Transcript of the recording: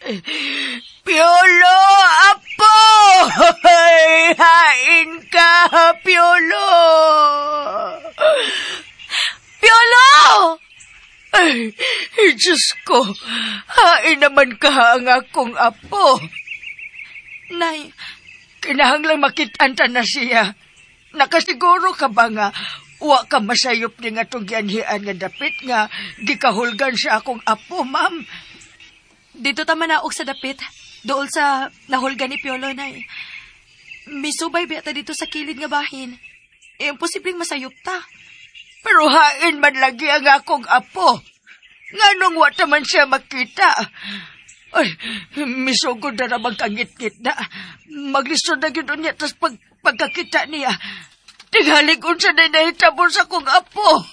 Piolo, apo! Hain ka, Piolo! Piolo! Ay, Diyos ko, hain naman ka ang akong apo. Nay, Kinahanglang makitanta na siya. Nakasiguro ka ba nga, wa ka masayop ni nga itong gianhian nga dapit nga, gikahulgan sa akong apo, ma'am. dito ta manaog sa dapit. Dool sa nahulga ni Piolo, nay. Misubay biyata dito sa kilid nga bahin. Imposibleng masayop ta. Pero hain man lagi ang akong apo. Nganong wa man siya makita. Ay, misugod na naman kangit-ngit na. Maglisod na yun niya, tas pagkakita niya, tinghalik unsa na nahitabon sa kong apo.